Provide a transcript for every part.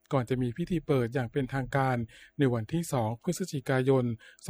ก่อนจะมีพิธีเปิดอย่างเป็นทางการในวันที่2พฤศจิกายน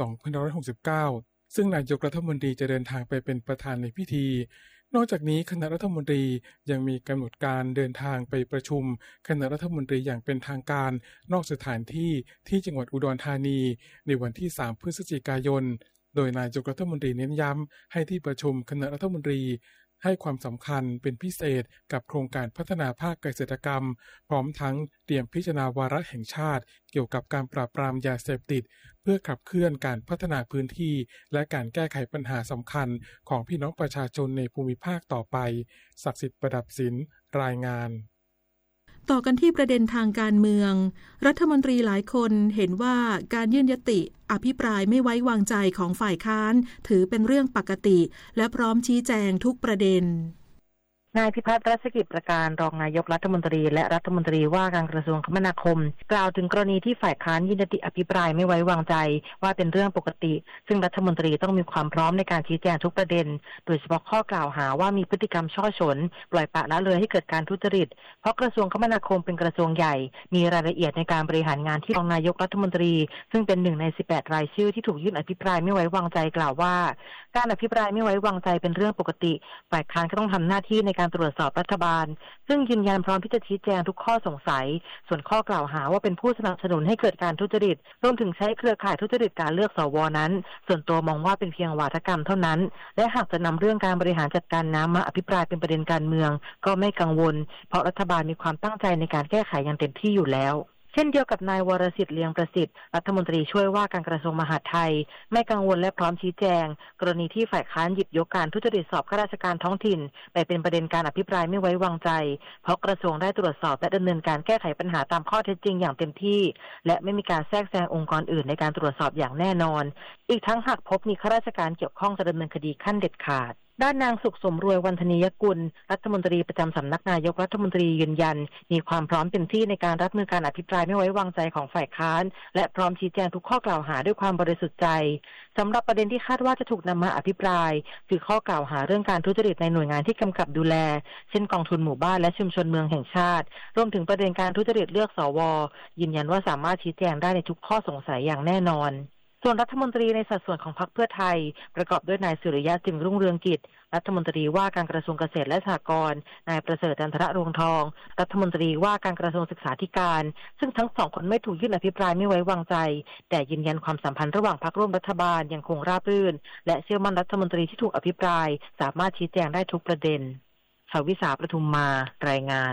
2569ซึ่งนายกรัฐมนตรีจะเดินทางไปเป็นประธานในพิธีนอกจากนี้คณะรัฐมนตรียังมีกำหนดการเดินทางไปประชุมคณะรัฐมนตรีอย่างเป็นทางการนอกสถานที่ที่จังหวัดอุดรธานีในวันที่3พฤศจิกายนโดยนายกรัฐมนตรีเน้นย้ำให้ที่ประชุมคณะรัฐมนตรีให้ความสำคัญเป็นพิเศษกับโครงการพัฒนาภาคเกษตรกรรมพร้อมทั้งเตรียมพิจารณาวาระแห่งชาติเกี่ยวกับการปราบปรามยาเสพติดเพื่อขับเคลื่อนการพัฒนาพื้นที่และการแก้ไขปัญหาสำคัญของพี่น้องประชาชนในภูมิภาคต่อไปศักดิ์สิทธิ์ประดับศิลป์รายงานต่อกันที่ประเด็นทางการเมืองรัฐมนตรีหลายคนเห็นว่าการยื่นยติอภิปรายไม่ไว้วางใจของฝ่ายค้านถือเป็นเรื่องปกติและพร้อมชี้แจงทุกประเด็นนายพิพัฒน์รัชกิจประการรองนายกรัฐมนตรีและรัฐมนตรีว่าการกระทรวงคมนาคมกล่าวถึงกรณีที่ฝ่ายค้านยื่นยติอภิปรายไม่ไว้วางใจว่าเป็นเรื่องปกติซึ่งรัฐมนตรีต้องมีความพร้อมในการชี้แจงทุกประเด็นโดยเฉพาะข้อกล่าวหาว่ามีพฤติกรรมช่อฉนปล่อยปละละเลยให้เกิดการทุจริตเพราะกระทรวงคมนาคมเป็นกระทรวงใหญ่มีรายละเอียดในการบริหารงานที่รองนายกรัฐมนตรีซึ่งเป็น1ใน18รายชื่อที่ถูกยื่นอภิปรายไม่ไว้วางใจกล่าวว่าการอภิปรายไม่ไว้วางใจเป็นเรื่องปกติฝ่ายค้านก็ต้องทำหน้าที่ในการตรวจสอบรัฐบาลซึ่งยืนยันพร้อมที่จะชี้แจงทุกข้อสงสัยส่วนข้อกล่าวหาว่าเป็นผู้สนับสนุนให้เกิดการทุจริตรวมถึงใช้เครือข่ายทุจริตการเลือกสวนั้นส่วนตัวมองว่าเป็นเพียงวาทกรรมเท่านั้นและหากจะนำเรื่องการบริหารจัดการน้ำมาอภิปรายเป็นประเด็นการเมืองก็ไม่กังวลเพราะรัฐบาลมีความตั้งใจในการแก้ไขอย่างเต็มที่อยู่แล้วเช่นเดียวกับนายวรสิทธิ์เลียงประสิทธิ์รัฐมนตรีช่วยว่าการกระทรวงมหาดไทยไม่กังวลและพร้อมชี้แจงกรณีที่ฝ่ายค้านหยิบยกการทุจริตสอบข้าราชการท้องถิ่นไปเป็นประเด็นการอภิปรายไม่ไว้วางใจเพราะกระทรวงได้ตรวจสอบและดำเนินการแก้ไขปัญหาตามข้อเท็จจริงอย่างเต็มที่และไม่มีการแทรกแซงองค์กรอื่นในการตรวจสอบอย่างแน่นอนอีกทั้งหากพบมีข้าราชการเกี่ยวข้องจะดำเนินคดีขั้นเด็ดขาดด้านนางสุขสมรวยวันธนียกุลรัฐมนตรีประจำสำนักนายกรัฐมนตรียืนยันมีความพร้อมเต็มที่ในการรับมือการอภิปรายไม่ไว้วางใจของฝ่ายค้านและพร้อมชี้แจงทุกข้อกล่าวหาด้วยความบริสุทธิ์ใจสำหรับประเด็นที่คาดว่าจะถูกนำมาอภิปรายคือข้อกล่าวหาเรื่องการทุจริตในหน่วยงานที่กำกับดูแลเช่นกองทุนหมู่บ้านและชุมชนเมืองแห่งชาติรวมถึงประเด็นการทุจริตเลือกสวยืนยันว่าสามารถชี้แจงได้ในทุกข้อสงสัยอย่างแน่นอนส่วนรัฐมนตรีในสัดส่วนของพรรคเพื่อไทยประกอบด้วยนายสุริยะจึงรุ่งเรืองกิจรัฐมนตรีว่าการกระทรวงเกษตรและสหกรณ์นายประเสริฐจันทรรวงทองรัฐมนตรีว่าการกระทรวงศึกษาธิการซึ่งทั้งสองคนไม่ถูกยื่นอภิปรายไม่ไว้วางใจแต่ยืนยันความสัมพันธ์ระหว่างพรรคร่วมรัฐบาลยังคงราบรื่นและเชื่อมั่นรัฐมนตรีที่ถูกอภิปรายสามารถชี้แจงได้ทุกประเด็นชวิสาประทุมมารายงาน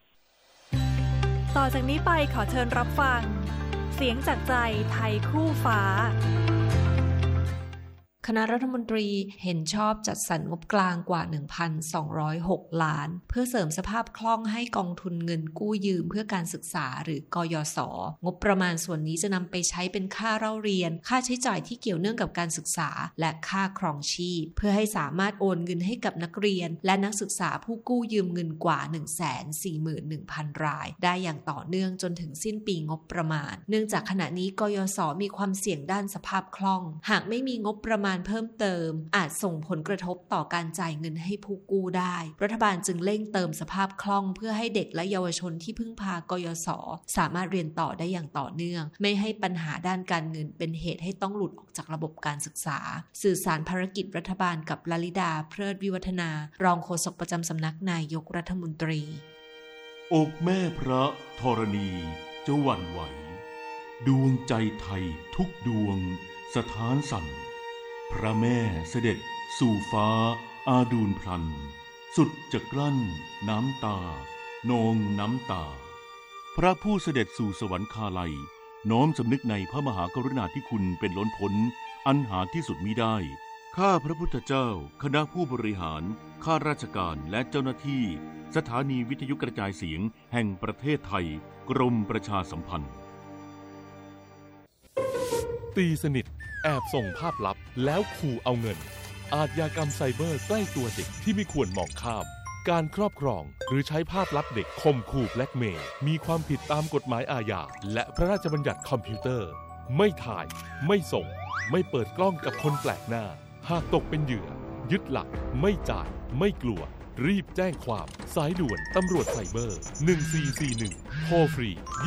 ต่อจากนี้ไปขอเชิญรับฟังเสียงจากใจไทยคู่ฟ้าคณะรัฐมนตรีเห็นชอบจัดสรรงบกลางกว่า 1,206 ล้านเพื่อเสริมสภาพคล่องให้กองทุนเงินกู้ยืมเพื่อการศึกษาหรือกยศ.งบประมาณส่วนนี้จะนำไปใช้เป็นค่าเล่าเรียนค่าใช้จ่ายที่เกี่ยวเนื่องกับการศึกษาและค่าครองชีพเพื่อให้สามารถโอนเงินให้กับนักเรียนและนักศึกษาผู้กู้ยืมเงินกว่า 141,000 รายได้อย่างต่อเนื่องจนถึงสิ้นปีงบประมาณเนื่องจากขณะนี้กยศ.มีความเสี่ยงด้านสภาพคล่องหากไม่มีงบประมาณเพิ่มเติมอาจส่งผลกระทบต่อการจ่ายเงินให้ผู้กู้ได้รัฐบาลจึงเร่งเติมสภาพคล่องเพื่อให้เด็กและเยาวชนที่พึ่งพากยศ.สามารถเรียนต่อได้อย่างต่อเนื่องไม่ให้ปัญหาด้านการเงินเป็นเหตุให้ต้องหลุดออกจากระบบการศึกษาสื่อสารภารกิจรัฐบาลกับลลิดาเพลิดวิวัฒนารองโฆษกประจำสำนักนายกรัฐมนตรีอกแม่พระธรณีจะหวั่นไหวดวงใจไทยทุกดวงสถานสั่นพระแม่เสด็จสู่ฟ้าอาดูลพลันสุดจะกลั้นน้ำตานองน้ำตาพระผู้เสด็จสู่สวรรคาลัยน้อมสำนึกในพระมหากรุณาธิคุณเป็นล้นพ้นอันหาที่สุดมิได้ข้าพระพุทธเจ้าคณะผู้บริหารข้าราชการและเจ้าหน้าที่สถานีวิทยุกระจายเสียงแห่งประเทศไทยกรมประชาสัมพันธ์ตีสนิทแอบส่งภาพลับแล้วขู่เอาเงินอาชญากรรมไซเบอร์ใกล้ตัวเด็กที่ไม่ควรมองข้ามการครอบครองหรือใช้ภาพลับเด็กข่มขู่แบล็กเมย์มีความผิดตามกฎหมายอาญาและพระราชบัญญัติคอมพิวเตอร์ไม่ถ่ายไม่ส่งไม่เปิดกล้องกับคนแปลกหน้าหากตกเป็นเหยื่อยึดหลักไม่จ่ายไม่กลัวรีบแจ้งความสายด่วนตำรวจไซเบอร์1441โทรฟรี